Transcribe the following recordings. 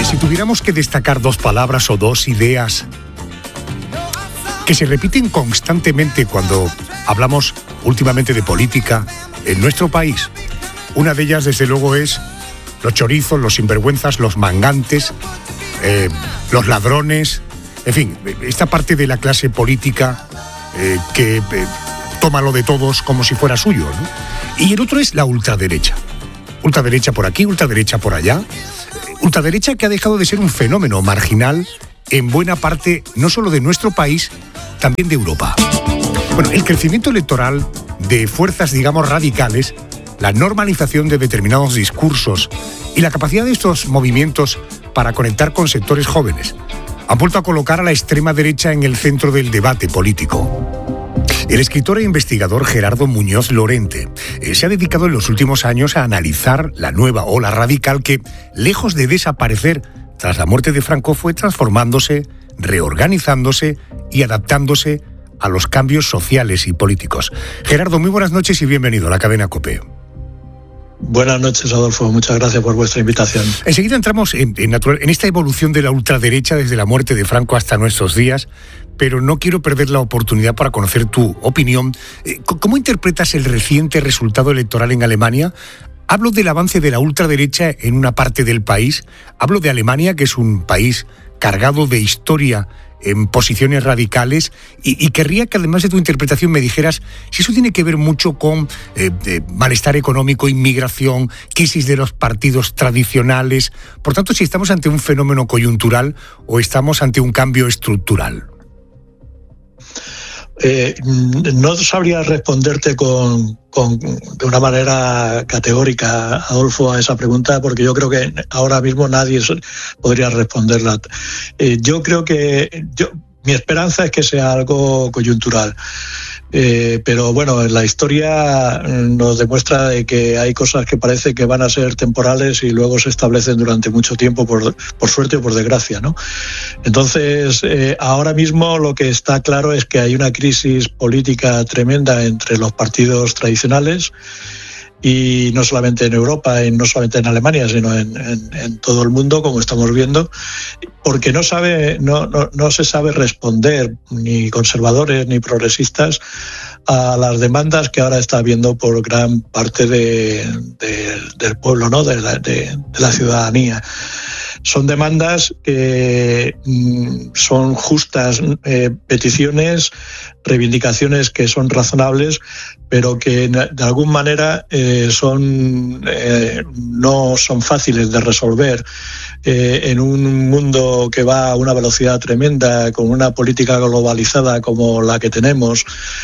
Si tuviéramos que destacar dos palabras o dos ideas que se repiten constantemente cuando hablamos últimamente de política en nuestro país, una de ellas desde luego es los chorizos, los sinvergüenzas, los mangantes, los ladrones, en fin, esta parte de la clase política que toma lo de todos como si fuera suyo, ¿no? Y el otro es la ultraderecha. Ultraderecha por aquí, ultraderecha por allá. Ultraderecha que ha dejado de ser un fenómeno marginal en buena parte no solo de nuestro país, también de Europa. Bueno, el crecimiento electoral de fuerzas, digamos, radicales, la normalización de determinados discursos y la capacidad de estos movimientos para conectar con sectores jóvenes han vuelto a colocar a la extrema derecha en el centro del debate político. El escritor e investigador Gerardo Muñoz Lorente se ha dedicado en los últimos años a analizar la nueva ola radical que, lejos de desaparecer tras la muerte de Franco, fue transformándose, reorganizándose y adaptándose a los cambios sociales y políticos. Gerardo, muy buenas noches y bienvenido a la cadena COPE. Buenas noches, Adolfo. Muchas gracias por vuestra invitación. Enseguida entramos en esta evolución de la ultraderecha desde la muerte de Franco hasta nuestros días, pero no quiero perder la oportunidad para conocer tu opinión. ¿Cómo interpretas el reciente resultado electoral en Alemania? Hablo del avance de la ultraderecha en una parte del país. Hablo de Alemania, que es un país cargado de historia en posiciones radicales, y querría que además de tu interpretación me dijeras si eso tiene que ver mucho con malestar económico, inmigración, crisis de los partidos tradicionales. Por tanto, si estamos ante un fenómeno coyuntural o estamos ante un cambio estructural. No sabría responderte de una manera categórica, Adolfo, a esa pregunta, porque yo creo que ahora mismo nadie podría responderla. Yo creo que mi esperanza es que sea algo coyuntural. Pero bueno, la historia nos demuestra de que hay cosas que parece que van a ser temporales y luego se establecen durante mucho tiempo, por suerte o por desgracia, ¿no? Entonces, ahora mismo lo que está claro es que hay una crisis política tremenda entre los partidos tradicionales, y no solamente en Europa y no solamente en Alemania, sino en todo el mundo, como estamos viendo, porque no se sabe responder, ni conservadores ni progresistas, a las demandas que ahora está habiendo por gran parte del pueblo, ¿no? de la ciudadanía. Son demandas que son justas, peticiones, reivindicaciones que son razonables, pero que de alguna manera no son fáciles de resolver en un mundo que va a una velocidad tremenda, con una política globalizada como la que tenemos,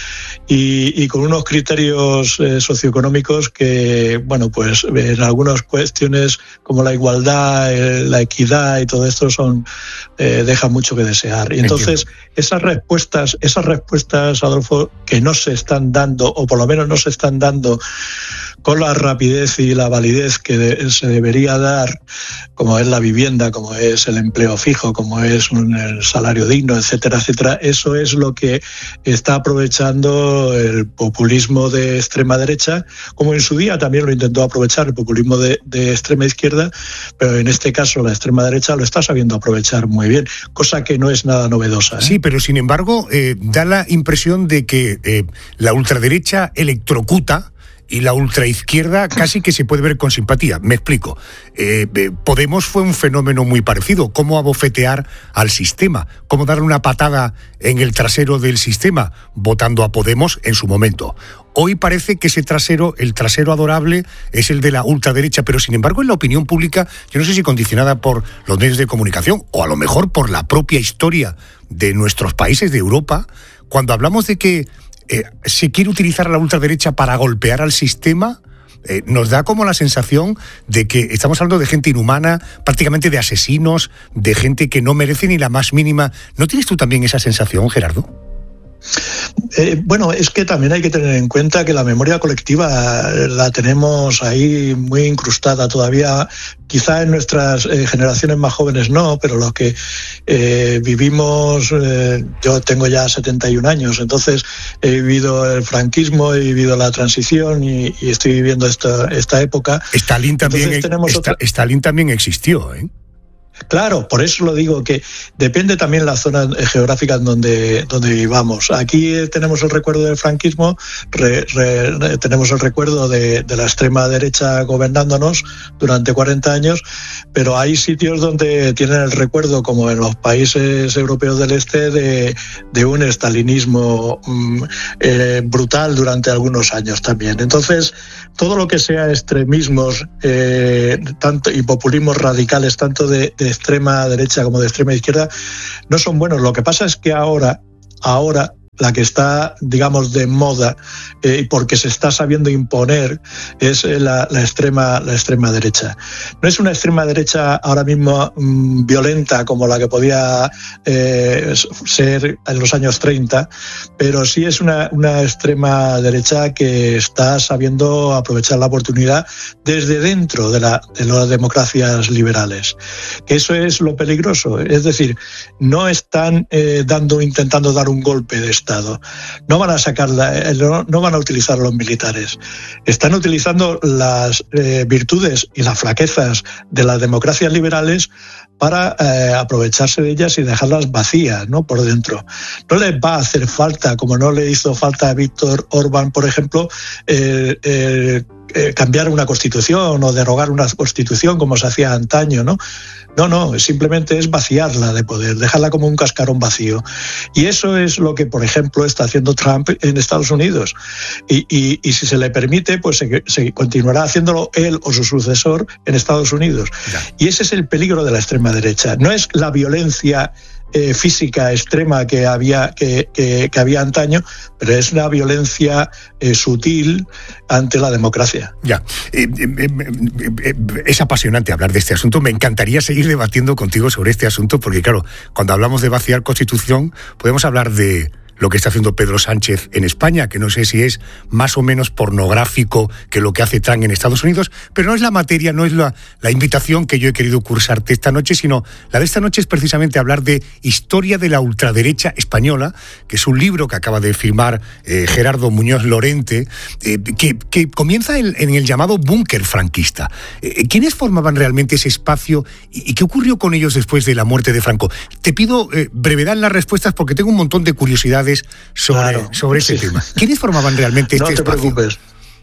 y con unos criterios socioeconómicos que, bueno, pues en algunas cuestiones como la igualdad, la equidad y todo esto dejan mucho que desear. Y entonces esas respuestas, Adolfo, que no se están dando, o por lo menos no se están dando con la rapidez y la validez que se debería dar, como es la vivienda, como es el empleo fijo, como es el salario digno, etcétera, etcétera. Eso es lo que está aprovechando el populismo de extrema derecha, como en su día también lo intentó aprovechar el populismo de extrema izquierda, pero en este caso la extrema derecha lo está sabiendo aprovechar muy bien, cosa que no es nada novedosa, ¿eh? Sí, pero sin embargo da la impresión de que la ultraderecha electrocuta y la ultraizquierda casi que se puede ver con simpatía. Me explico. Podemos fue un fenómeno muy parecido. Cómo abofetear al sistema, cómo darle una patada en el trasero del sistema, votando a Podemos en su momento. Hoy parece que ese trasero, el trasero adorable, es el de la ultraderecha, pero sin embargo en la opinión pública, yo no sé si condicionada por los medios de comunicación o a lo mejor por la propia historia de nuestros países de Europa, cuando hablamos de que se quiere utilizar a la ultraderecha para golpear al sistema, nos da como la sensación de que estamos hablando de gente inhumana, prácticamente de asesinos, de gente que no merece ni la más mínima. ¿No tienes tú también esa sensación, Gerardo? Bueno, es que también hay que tener en cuenta que la memoria colectiva la tenemos ahí muy incrustada todavía, quizá en nuestras generaciones más jóvenes no, pero los que vivimos, yo tengo ya 71 años, entonces he vivido el franquismo, he vivido la transición y estoy viviendo esta época. Stalin también existió, ¿eh? Claro, por eso lo digo, que depende también la zona geográfica en donde vivamos. Aquí tenemos el recuerdo del franquismo, tenemos el recuerdo de la extrema derecha gobernándonos durante 40 años, pero hay sitios donde tienen el recuerdo, como en los países europeos del este, de un estalinismo brutal durante algunos años también. Entonces, todo lo que sea extremismos tanto y populismos radicales, tanto de extrema derecha como de extrema izquierda, no son buenos. Lo que pasa es que ahora la que está, digamos, de moda, porque se está sabiendo imponer, es la extrema derecha. No es una extrema derecha ahora mismo violenta como la que podía ser en los años 30, pero sí es una extrema derecha que está sabiendo aprovechar la oportunidad desde dentro de las democracias liberales. Que eso es lo peligroso. Es decir, no están intentando dar un golpe de Estado. No van a no van a utilizar los militares. Están utilizando las virtudes y las flaquezas de las democracias liberales para aprovecharse de ellas y dejarlas vacías, ¿no?, por dentro. No les va a hacer falta, como no le hizo falta a Víctor Orbán, por ejemplo, cambiar una constitución o derogar una constitución como se hacía antaño, ¿no? No, simplemente es vaciarla de poder, dejarla como un cascarón vacío. Y eso es lo que, por ejemplo, está haciendo Trump en Estados Unidos. Y si se le permite, pues se continuará haciéndolo él o su sucesor en Estados Unidos. Ya. Y ese es el peligro de la extrema derecha. No es la violencia física extrema que había antaño, pero es una violencia sutil ante la democracia. Ya, es apasionante hablar de este asunto. Me encantaría seguir debatiendo contigo sobre este asunto, porque claro, cuando hablamos de vaciar Constitución, podemos hablar de lo que está haciendo Pedro Sánchez en España, que no sé si es más o menos pornográfico que lo que hace Trump en Estados Unidos, pero no es la materia, no es la invitación que yo he querido cursarte esta noche, sino la de esta noche es precisamente hablar de Historia de la ultraderecha española, que es un libro que acaba de firmar Gerardo Muñoz Lorente, que comienza en el llamado búnker franquista. ¿Quiénes formaban realmente ese espacio y qué ocurrió con ellos después de la muerte de Franco? Te pido brevedad en las respuestas porque tengo un montón de curiosidades sobre este tema. ¿Quiénes formaban realmente este espacio? No te preocupes.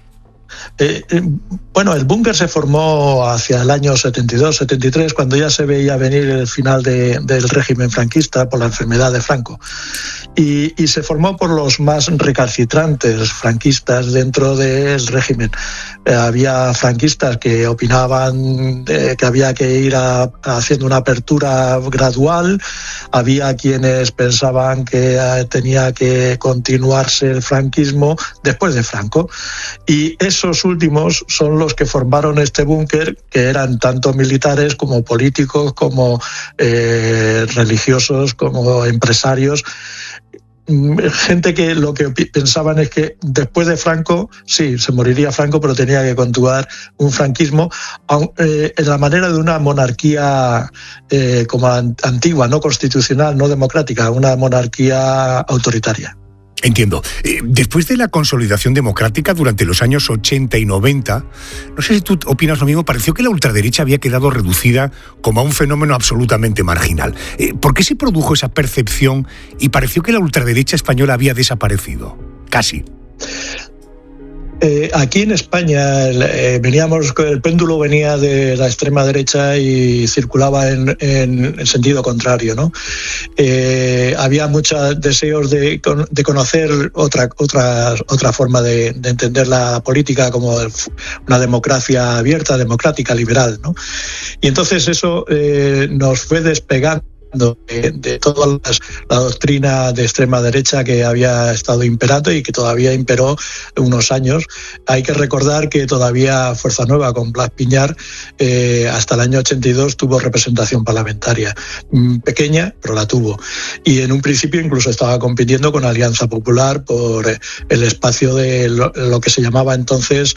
Bueno, el búnker se formó hacia el año 72, 73, cuando ya se veía venir el final del régimen franquista por la enfermedad de Franco. Y se formó por los más recalcitrantes franquistas dentro del régimen. Había franquistas que opinaban que había que ir haciendo una apertura gradual, había quienes pensaban que tenía que continuarse el franquismo después de Franco, y esos últimos son los que formaron este búnker, que eran tanto militares como políticos, como religiosos, como empresarios. Gente que lo que pensaban es que después de Franco, sí, se moriría Franco, pero tenía que continuar un franquismo en la manera de una monarquía como antigua, no constitucional, no democrática, una monarquía autoritaria. Entiendo. Después de la consolidación democrática durante los años 80 y 90, no sé si tú opinas lo mismo, pareció que la ultraderecha había quedado reducida como a un fenómeno absolutamente marginal. ¿Por qué se produjo esa percepción y pareció que la ultraderecha española había desaparecido? Casi. Aquí en España el péndulo venía de la extrema derecha y circulaba en sentido contrario, ¿no? Había muchos deseos de conocer otra forma de entender la política como una democracia abierta, democrática, liberal, ¿no? Y entonces eso nos fue despegando de toda la doctrina de extrema derecha que había estado imperando y que todavía imperó unos años. Hay que recordar que todavía Fuerza Nueva con Blas Piñar hasta el año 82 tuvo representación parlamentaria, pequeña, pero la tuvo, y en un principio incluso estaba compitiendo con Alianza Popular por el espacio de lo que se llamaba entonces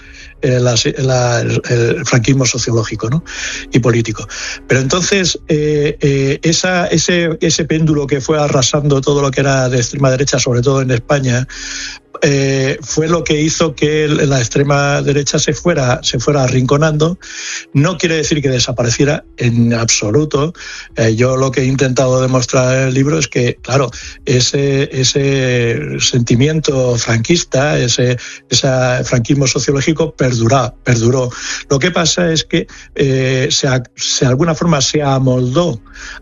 el franquismo sociológico, ¿no?, y político. Pero entonces ese péndulo que fue arrasando todo lo que era de extrema derecha, sobre todo en España, fue lo que hizo que la extrema derecha se fuera arrinconando. No quiere decir que desapareciera en absoluto. Yo lo que he intentado demostrar en el libro es que, claro, ese sentimiento franquista, ese franquismo sociológico perduró. Lo que pasa es que de alguna forma se amoldó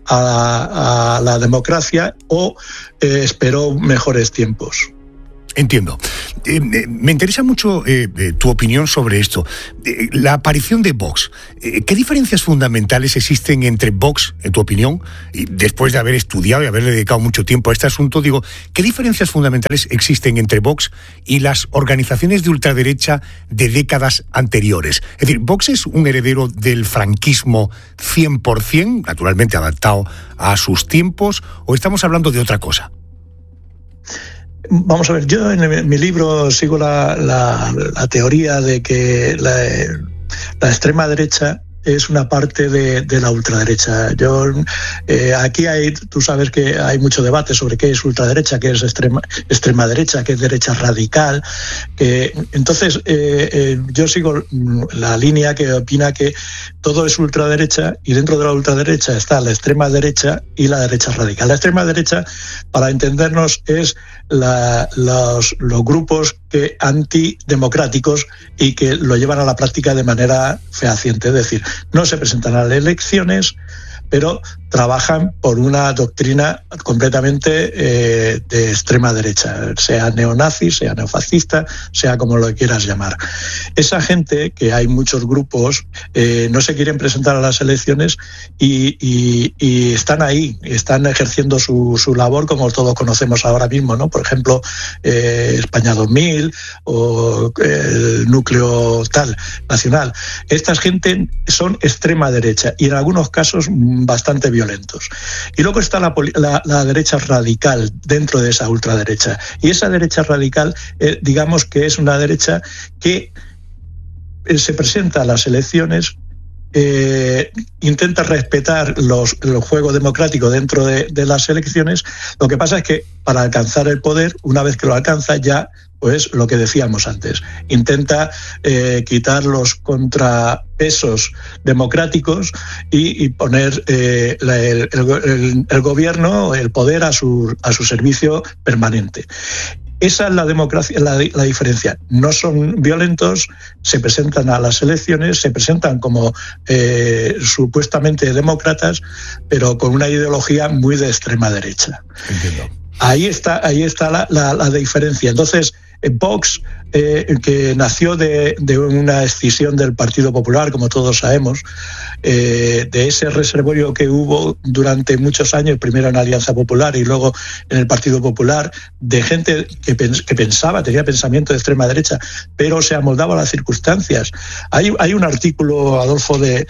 a la democracia o esperó mejores tiempos. Entiendo. Me interesa mucho tu opinión sobre esto. La aparición de Vox. ¿Qué diferencias fundamentales existen entre Vox, en tu opinión, y después de haber estudiado y haberle dedicado mucho tiempo a este asunto, digo, ¿qué diferencias fundamentales existen entre Vox y las organizaciones de ultraderecha de décadas anteriores? Es decir, ¿Vox es un heredero del franquismo 100%, naturalmente adaptado a sus tiempos, o estamos hablando de otra cosa? Vamos a ver, yo en mi libro sigo la teoría de que la extrema derecha es una parte de la ultraderecha. Aquí tú sabes que hay mucho debate sobre qué es ultraderecha, qué es extrema derecha, qué es derecha radical. Entonces, yo sigo la línea que opina que todo es ultraderecha, y dentro de la ultraderecha está la extrema derecha y la derecha radical. La extrema derecha, para entendernos, es los grupos antidemocráticos y que lo llevan a la práctica de manera fehaciente. Es decir, no se presentan a las elecciones, pero trabajan por una doctrina completamente de extrema derecha, sea neonazi, sea neofascista, sea como lo quieras llamar. Esa gente, que hay muchos grupos, no se quieren presentar a las elecciones y están ahí, están ejerciendo su labor, como todos conocemos ahora mismo, ¿no? Por ejemplo, España 2000 o el núcleo nacional. Estas gente son extrema derecha y en algunos casos bastante violentos. Y luego está la derecha radical dentro de esa ultraderecha. Y esa derecha radical, digamos que es una derecha que se presenta a las elecciones, intenta respetar el juego democrático dentro de las elecciones. Lo que pasa es que para alcanzar el poder, una vez que lo alcanza, ya, pues lo que decíamos antes, intenta quitar los contrapesos democráticos y poner el gobierno, el poder a su servicio permanente. Esa es la democracia, la diferencia. No son violentos, se presentan a las elecciones, se presentan como supuestamente demócratas, pero con una ideología muy de extrema derecha. Entiendo. Ahí está la diferencia. Entonces, Vox, que nació de una escisión del Partido Popular, como todos sabemos, de ese reservorio que hubo durante muchos años, primero en Alianza Popular y luego en el Partido Popular, de gente que tenía pensamiento de extrema derecha, pero se amoldaba a las circunstancias. Hay un artículo, Adolfo, de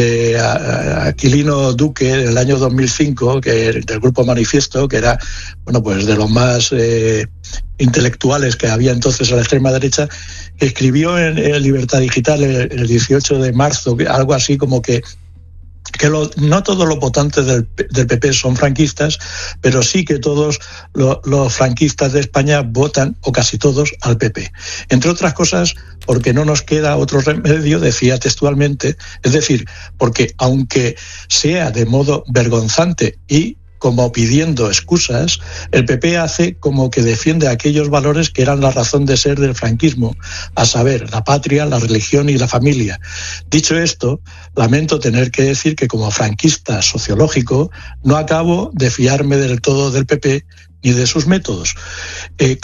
Aquilino Duque en el año 2005, del Grupo Manifiesto, que era, bueno, pues de los más intelectuales que había entonces a la extrema derecha, que escribió en Libertad Digital el 18 de marzo, algo así como que no todos los votantes del PP son franquistas, pero sí que todos los franquistas de España votan, o casi todos, al PP. Entre otras cosas, porque no nos queda otro remedio, decía textualmente, es decir, porque aunque sea de modo vergonzante y como pidiendo excusas, el PP hace como que defiende aquellos valores que eran la razón de ser del franquismo, a saber, la patria, la religión y la familia. Dicho esto, lamento tener que decir que como franquista sociológico no acabo de fiarme del todo del PP ni de sus métodos. El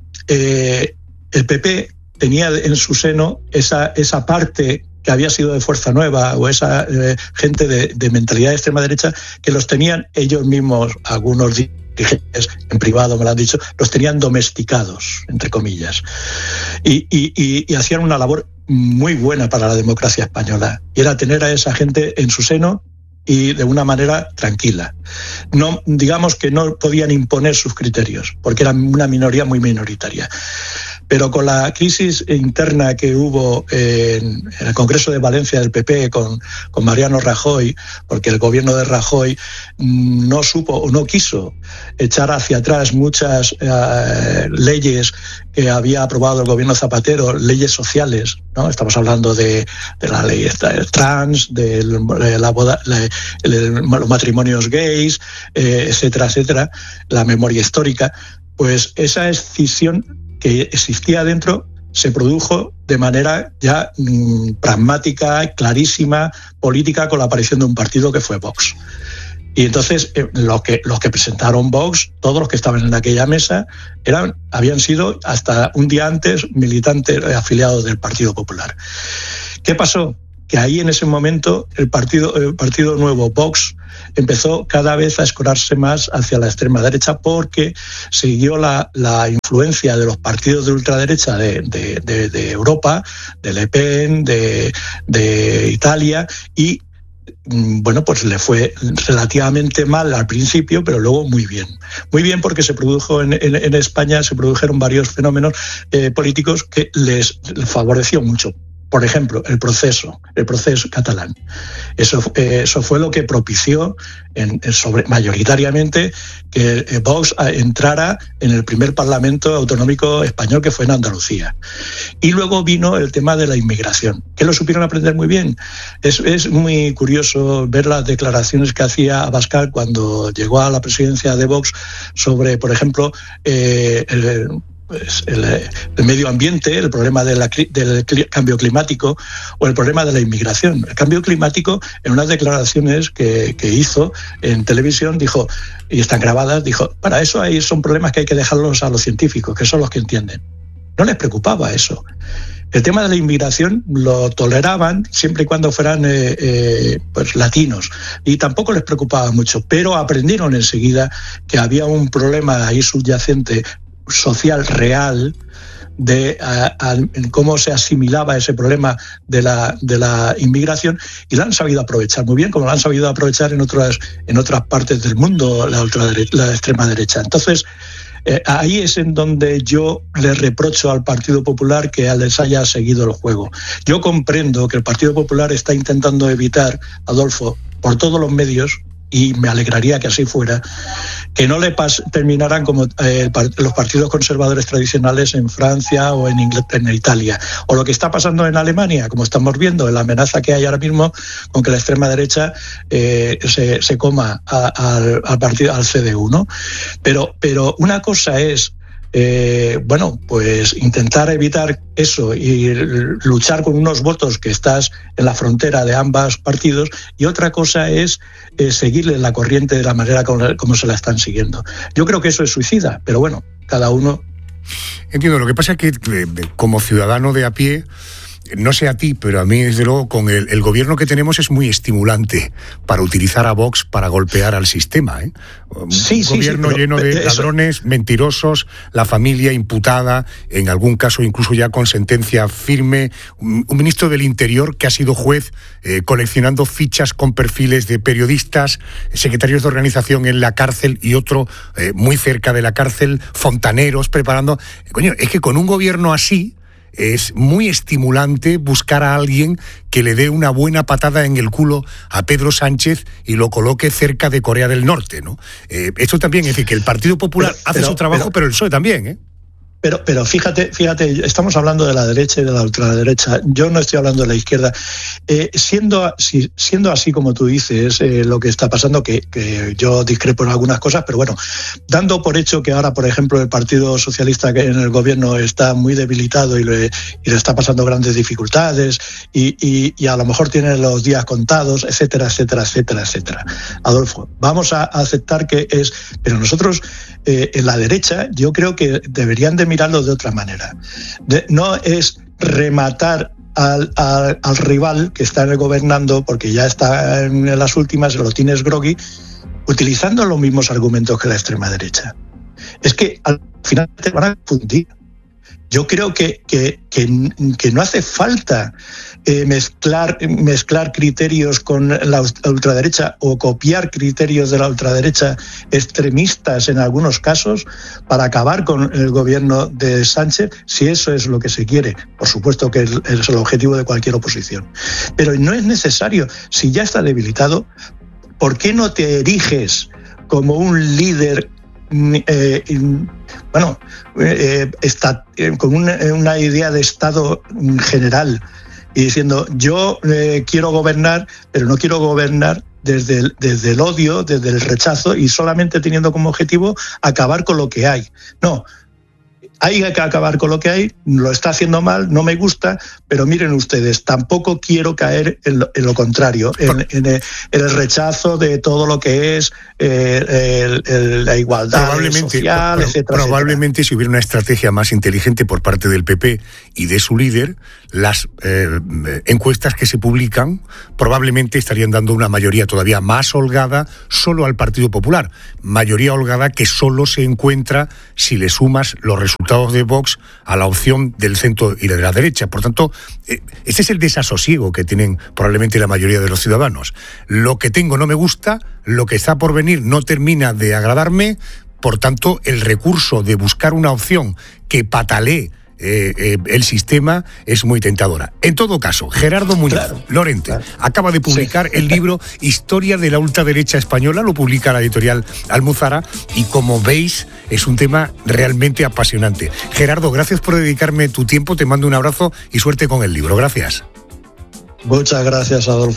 PP tenía en su seno esa parte que había sido de Fuerza Nueva, o esa gente de mentalidad de extrema derecha, que los tenían ellos mismos, algunos dirigentes en privado me lo han dicho, los tenían domesticados, entre comillas, y hacían una labor muy buena para la democracia española, y era tener a esa gente en su seno y de una manera tranquila. No, digamos que no podían imponer sus criterios, porque eran una minoría muy minoritaria. Pero con la crisis interna que hubo en el Congreso de Valencia del PP con Mariano Rajoy, porque el gobierno de Rajoy no supo o no quiso echar hacia atrás muchas leyes que había aprobado el gobierno Zapatero, leyes sociales, ¿no? Estamos hablando de la ley trans, de los matrimonios gays, etcétera, etcétera, la memoria histórica. Pues esa escisión que existía dentro se produjo de manera ya pragmática, clarísima, política, con la aparición de un partido que fue Vox. Y entonces los que presentaron Vox, todos los que estaban en aquella mesa, habían sido hasta un día antes militantes afiliados del Partido Popular. ¿Qué pasó? Que ahí en ese momento el partido nuevo, Vox, empezó cada vez a escorarse más hacia la extrema derecha, porque siguió la influencia de los partidos de ultraderecha de Europa, de Le Pen, de Italia, y bueno, pues le fue relativamente mal al principio, pero luego muy bien. Muy bien, porque se produjo en España, se produjeron varios fenómenos políticos que les favoreció mucho. Por ejemplo, el proceso catalán. Eso fue lo que propició mayoritariamente que Vox entrara en el primer Parlamento autonómico español, que fue en Andalucía. Y luego vino el tema de la inmigración, que lo supieron aprender muy bien. Es muy curioso ver las declaraciones que hacía Abascal cuando llegó a la presidencia de Vox sobre, por ejemplo, el medio ambiente, el problema del cambio climático o el problema de la inmigración. El cambio climático, en unas declaraciones que hizo en televisión, dijo, y están grabadas, dijo, para eso son problemas que hay que dejarlos a los científicos, que son los que entienden. No les preocupaba eso. El tema de la inmigración lo toleraban siempre y cuando fueran pues latinos, y tampoco les preocupaba mucho, pero aprendieron enseguida que había un problema ahí subyacente social real de cómo se asimilaba ese problema de la inmigración, y la han sabido aprovechar muy bien, como la han sabido aprovechar en otras partes del mundo la extrema derecha. Entonces, ahí es en donde yo le reprocho al Partido Popular que les haya seguido el juego. Yo comprendo que el Partido Popular está intentando evitar, Adolfo, por todos los medios, y me alegraría que así fuera, que no le terminaran como los partidos conservadores tradicionales en Francia o en Italia, o lo que está pasando en Alemania, como estamos viendo, la amenaza que hay ahora mismo con que la extrema derecha se coma al CDU, ¿no? Pero una cosa es pues intentar evitar eso y luchar con unos votos que estás en la frontera de ambos partidos, y otra cosa es seguirle la corriente de la manera como se la están siguiendo. Yo creo que eso es suicida, pero bueno, cada uno. Entiendo, lo que pasa es que como ciudadano de a pie, no sé a ti, pero a mí, desde luego, con el gobierno que tenemos es muy estimulante para utilizar a Vox para golpear al sistema, ¿eh? Un gobierno lleno de ladrones, mentirosos, la familia imputada, en algún caso incluso ya con sentencia firme, un ministro del Interior que ha sido juez coleccionando fichas con perfiles de periodistas, secretarios de organización en la cárcel y otro muy cerca de la cárcel, fontaneros preparando. Coño, es que con un gobierno así es muy estimulante buscar a alguien que le dé una buena patada en el culo a Pedro Sánchez y lo coloque cerca de Corea del Norte, ¿no? Esto también, es decir, que el Partido Popular hace su trabajo, pero el PSOE también, ¿eh? Pero fíjate, estamos hablando de la derecha y de la ultraderecha. Yo no estoy hablando de la izquierda. Siendo así como tú dices, lo que está pasando, que yo discrepo en algunas cosas, pero bueno, dando por hecho que ahora, por ejemplo, el Partido Socialista que en el gobierno está muy debilitado y le está pasando grandes dificultades y a lo mejor tiene los días contados, etcétera, etcétera, etcétera, etcétera. Adolfo, vamos a aceptar que es... Pero nosotros, en la derecha, yo creo que deberían de mirarlo de otra manera. No es rematar al rival que está gobernando, porque ya está en las últimas, lo tienes groggy, utilizando los mismos argumentos que la extrema derecha. Es que al final te van a confundir. Yo creo que no hace falta mezclar criterios con la ultraderecha o copiar criterios de la ultraderecha extremistas en algunos casos para acabar con el gobierno de Sánchez, si eso es lo que se quiere. Por supuesto que es el objetivo de cualquier oposición. Pero no es necesario. Si ya está debilitado, ¿por qué no te eriges como un líder con una idea de Estado general y diciendo yo quiero gobernar, pero no quiero gobernar desde el odio, desde el rechazo y solamente teniendo como objetivo acabar con lo que hay? No, hay que acabar con lo que hay, lo está haciendo mal, no me gusta, pero miren ustedes, tampoco quiero caer en lo contrario, en el rechazo de todo lo que es la igualdad social, etcétera. Probablemente si hubiera una estrategia más inteligente por parte del PP y de su líder, las encuestas que se publican probablemente estarían dando una mayoría todavía más holgada solo al Partido Popular, mayoría holgada que solo se encuentra si le sumas los resultados de Vox a la opción del centro y de la derecha. Por tanto, ese es el desasosiego que tienen probablemente la mayoría de los ciudadanos. Lo que tengo no me gusta, lo que está por venir no termina de agradarme, por tanto, el recurso de buscar una opción que patalee el sistema es muy tentadora. En todo caso, Gerardo Muñoz Lorente acaba de publicar el libro Historia de la ultraderecha española, lo publica la editorial Almuzara y como veis es un tema realmente apasionante. Gerardo, gracias por dedicarme tu tiempo, te mando un abrazo y suerte con el libro. Gracias. Muchas gracias, Adolfo.